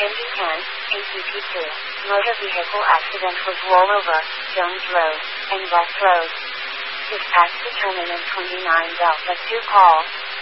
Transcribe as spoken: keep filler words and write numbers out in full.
Indy ten, A P P two, motor vehicle accident was Rollover, Jones Road, and West Road. Dispatch determinant twenty-nine Delta two call,